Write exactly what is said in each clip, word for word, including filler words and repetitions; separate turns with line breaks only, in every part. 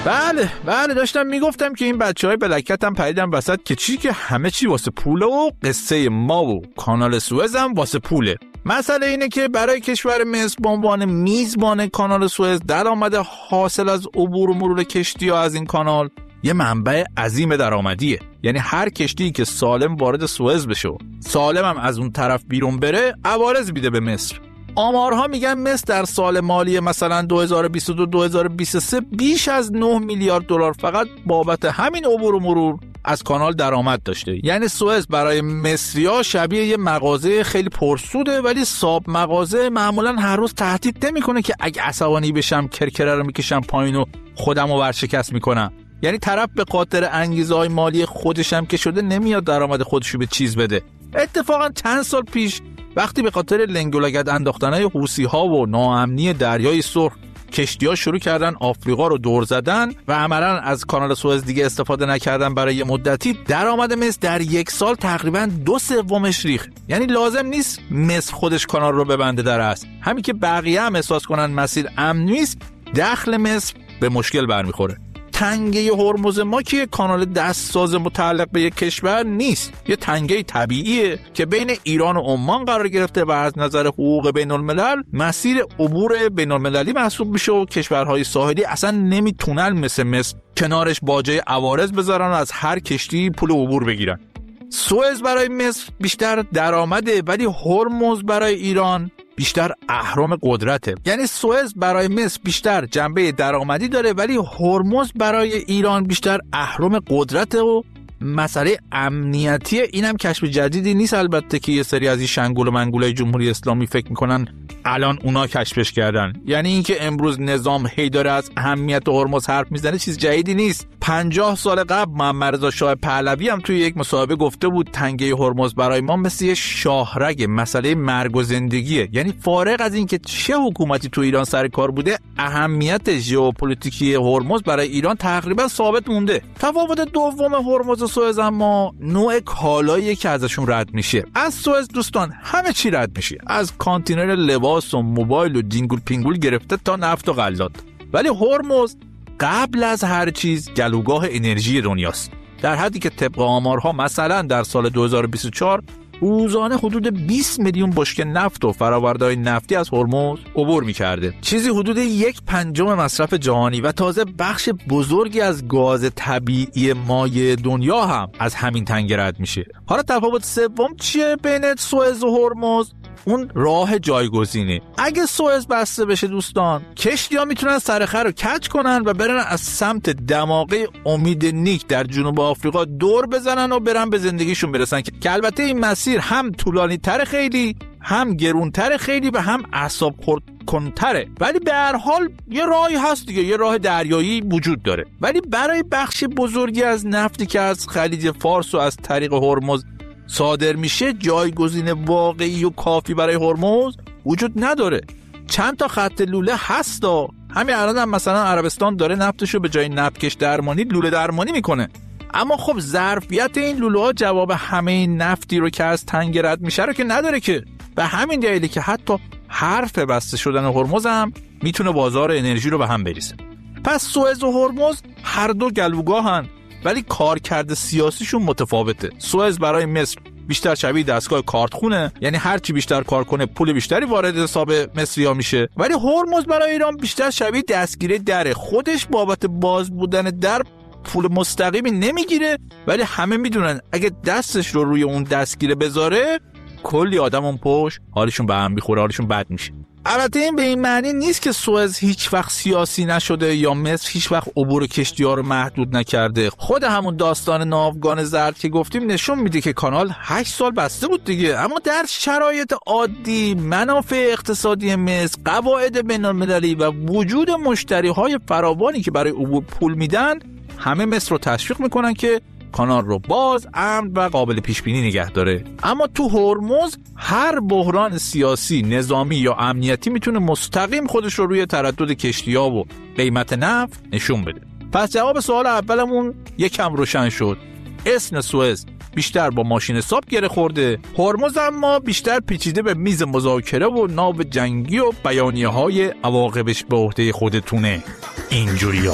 بله بله داشتم میگفتم که این بچهای بلکت هم پریدن وسط که چی که همه چی واسه پوله و قصه ما و کانال سوئز هم واسه پوله. مسئله اینه که برای کشور مصر به عنوان میزبان کانال سوئز درآمد حاصل از عبور و مرور کشتی‌ها از این کانال یه منبع عظیم درآمدیه. یعنی هر کشتی که سالم وارد سوئز بشه و سالم هم از اون طرف بیرون بره عوارض میده به مصر. آمارها میگن مصر در سال مالی مثلا دو هزار و بیست و دو دو هزار و بیست و سه بیش از نه میلیارد دلار فقط بابت همین عبور و مرور از کانال درآمد داشته. یعنی سوئز برای مصری‌ها شبیه یه مغازه خیلی پرسوده، ولی صاحب مغازه معمولا هر روز تهدید نمیکنه که اگه عصبانی بشم کرکره رو میکشم پایین و خودم رو ورشکست میکنم. یعنی طرف به خاطر انگیزه‌های مالی خودش هم که شده نمیاد درآمد خودش رو به چیز بده. اتفاقا چند سال پیش وقتی به خاطر لنگ و لگد انداختن‌های حوثی‌ها و ناامنی دریای سرخ کشتی‌ها شروع کردن آفریقا رو دور زدن و عملاً از کانال سوئز دیگه استفاده نکردن برای مدتی، درآمد مصر در یک سال تقریباً دو سومش ریخت. یعنی لازم نیست مصر خودش کانال رو ببنده در اصل، همین که بقیه هم احساس کنن مسیر امن نیست، دخل مصر به مشکل برمیخوره. تنگه هرمز ما که کانال دستساز متعلق به یک کشور نیست، یه تنگه طبیعیه که بین ایران و عمان قرار گرفته و از نظر حقوق بین الملل مسیر عبور بین المللی محسوب میشه و کشورهای ساحلی اصلا نمیتونن مثل مصر کنارش باجه عوارض بذارن و از هر کشتی پول عبور بگیرن. سوئز برای مصر بیشتر درآمده، ولی هرمز برای ایران بیشتر اهرم قدرته. یعنی سوئز برای مصر بیشتر جنبه درآمدی داره، ولی هرمز برای ایران بیشتر اهرم قدرته و مسئله امنیتی. اینم کشف جدیدی نیست البته که یه سری از این شنگول و منگولای جمهوری اسلامی فکر میکنن الان اونا کشفش کردن. یعنی اینکه امروز نظام هی داره از اهمیت هرمز حرف میزنه چیز جدیدی نیست. پنجاه سال قبل محمد رضا شاه پهلوی هم توی یک مصاحبه گفته بود تنگه هرمز برای ما مثل یه شاهرگ، مسئله مرگ و زندگیه. یعنی فارغ از اینکه چه حکومتی تو ایران سر کار بوده، اهمیت ژئوپلیتیکی هرمز برای ایران تقریبا ثابت مونده. تفاوت دوم هرمز و سوئز اما نوع کالایی که ازشون رد میشه. از سوئز دوستان همه چی رد میشه، از کانتینر لباس و موبایل و دینگول پینگول گرفته تا نفت و غلات. ولی هرمز قبل از هر چیز گلوگاه انرژی دنیاست، در حدی که طبق آمارها مثلا در سال دو هزار و بیست و چهار روزانه حدود بیست میلیون بشکه نفت و فرآورده‌های نفتی از هرمز عبور می‌کرده، چیزی حدود یک پنجم مصرف جهانی، و تازه بخش بزرگی از گاز طبیعی مایع دنیا هم از همین تنگه رد میشه. حالا تفاوت سوم چیه بین سوئز و هرمز؟ اون راه جایگزینه. اگه سوئز بسته بشه دوستان، کشتی‌ها میتونن سرخر رو کج کنن و برن از سمت دماغه امید نیک در جنوب آفریقا دور بزنن و برن به زندگیشون برسن، که البته این مسیر هم طولانی تر خیلی، هم گرون تر خیلی و هم اعصاب خورد کنتره، ولی به هر حال یه راهی هست دیگه، یه راه دریایی وجود داره. ولی برای بخش بزرگی از نفتی که از خلیج فارس و از طریق هرمز صادر میشه، جایگزین واقعی و کافی برای هرمز وجود نداره. چند تا خط لوله هستا، همین الان هم مثلا عربستان داره نفتشو به جای نفتکش درمانی لوله درمانی میکنه، اما خب ظرفیت این لوله ها جواب همه این نفتی رو که از تنگه رد میشه رو که نداره که. به همین دلیلی که حتی حرف بسته شدن هرمز هم میتونه بازار انرژی رو به هم بریزه. پس سوئز و هرمز هر دو گلوگاهن، ولی کارکرد سیاسیشون متفاوته. سوئز برای مصر بیشتر شبیه دستگاه کارتخونه، یعنی هر چی بیشتر کار کنه پول بیشتری وارد حساب مصری‌ها میشه. ولی هرمز برای ایران بیشتر شبیه دستگیره دره، خودش بابت باز بودن در پول مستقیمی نمیگیره، ولی همه میدونن اگه دستش رو روی اون دستگیره بذاره کلی آدم اون پشت حالشون به هم میخوره، حالشون بد میشه. البته این به این معنی نیست که سوئز هیچ وقت سیاسی نشده یا مصر هیچ وقت عبور کشتی‌ها رو محدود نکرده. خود همون داستان ناوگان زرد که گفتیم نشون میده که کانال هشت سال بسته بود دیگه، اما در شرایط عادی منافع اقتصادی مصر، قواعد بین‌المللی و وجود مشتری‌های فراوانی که برای عبور پول میدن، همه مصر رو تشویق میکنن که کانال رو باز، امن و قابل پیش بینی نگه داره. اما تو هرمز هر بحران سیاسی، نظامی یا امنیتی میتونه مستقیم خودش رو روی تردد کشتی‌ها و قیمت نفت نشون بده. پس جواب سوال اولمون یکم روشن شد. اسم سوئز بیشتر با ماشین حساب گره خورده، هرمز اما بیشتر پیچیده به میز مذاکره و ناو جنگی و بیانیه‌های عواقبش به عهده خودتونه. اینجوریه.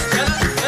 Yalla.